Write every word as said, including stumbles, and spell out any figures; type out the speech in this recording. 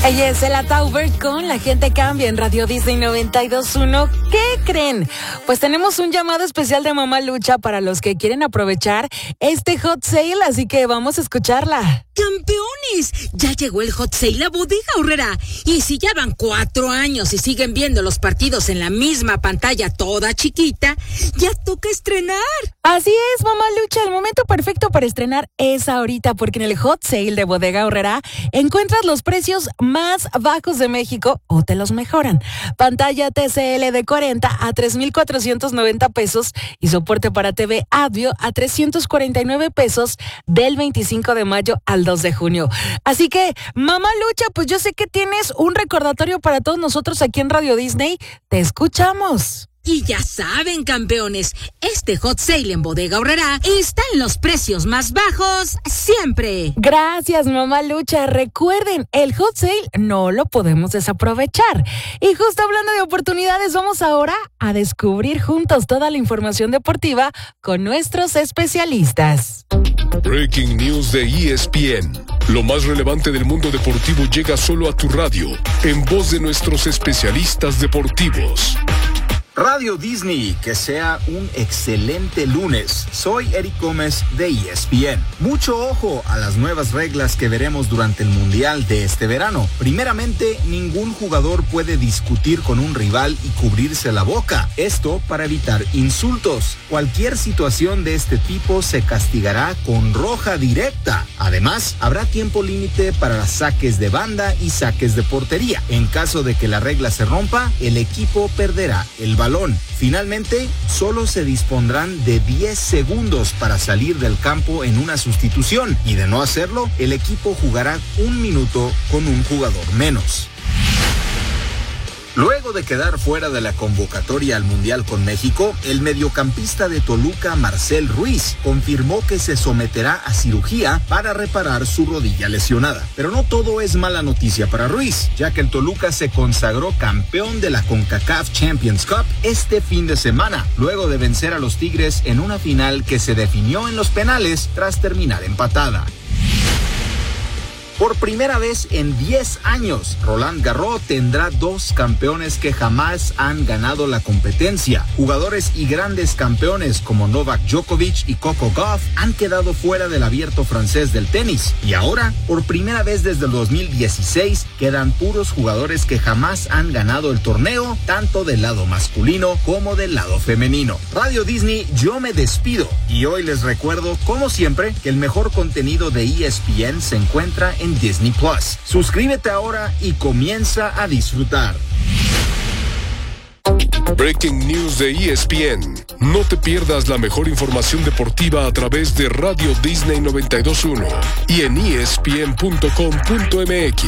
Ella es Ella Taubert con La Gente Cambia en Radio Disney noventa y dos punto uno. ¿Qué creen? Pues tenemos un llamado especial de Mamá Lucha para los que quieren aprovechar este hot sale, así que vamos a escucharla. ¡Campeones! Ya llegó el hot sale a Bodega Aurrerá. Y si ya van cuatro años y siguen viendo los partidos en la misma pantalla toda chiquita, ya toca estrenar. Así es, Mamá Lucha, el momento perfecto para estrenar es ahorita, porque en el hot sale de Bodega Aurrerá encuentras los precios más bajos de México o te los mejoran. Pantalla T C L de cuarenta a tres mil cuatrocientos noventa pesos y soporte para T V Audio a trescientos cuarenta y nueve pesos del veinticinco de mayo al dos de junio. Así que, Mamá Lucha, pues yo sé que tienes un recordatorio para todos nosotros aquí en Radio Disney. Te escuchamos. Y ya saben, campeones, este hot sale en Bodega Aurrerá está en los precios más bajos siempre. Gracias, Mamá Lucha. Recuerden, el hot sale no lo podemos desaprovechar. Y justo hablando de oportunidades, vamos ahora a descubrir juntos toda la información deportiva con nuestros especialistas. Breaking News de E S P N. Lo más relevante del mundo deportivo llega solo a tu radio, en voz de nuestros especialistas deportivos. Radio Disney, que sea un excelente lunes. Soy Eric Gómez de E S P N. Mucho ojo a las nuevas reglas que veremos durante el Mundial de este verano. Primeramente, ningún jugador puede discutir con un rival y cubrirse la boca. Esto para evitar insultos. Cualquier situación de este tipo se castigará con roja directa. Además, habrá tiempo límite para las saques de banda y saques de portería. En caso de que la regla se rompa, el equipo perderá el balón. balón. Finalmente, solo se dispondrán de diez segundos para salir del campo en una sustitución y de no hacerlo, el equipo jugará un minuto con un jugador menos. Luego de quedar fuera de la convocatoria al Mundial con México, el mediocampista de Toluca, Marcel Ruiz, confirmó que se someterá a cirugía para reparar su rodilla lesionada. Pero no todo es mala noticia para Ruiz, ya que el Toluca se consagró campeón de la CONCACAF Champions Cup este fin de semana, luego de vencer a los Tigres en una final que se definió en los penales tras terminar empatada. Por primera vez en diez años, Roland Garros tendrá dos campeones que jamás han ganado la competencia. Jugadores y grandes campeones como Novak Djokovic y Coco Gauff han quedado fuera del abierto francés del tenis. Y ahora, por primera vez desde el dos mil dieciséis, quedan puros jugadores que jamás han ganado el torneo, tanto del lado masculino como del lado femenino. Radio Disney, yo me despido. Y hoy les recuerdo, como siempre, que el mejor contenido de E S P N se encuentra en Disney Plus. Suscríbete ahora y comienza a disfrutar. Breaking News de E S P N. No te pierdas la mejor información deportiva a través de Radio Disney noventa y dos punto uno y en E S P N punto com punto M X.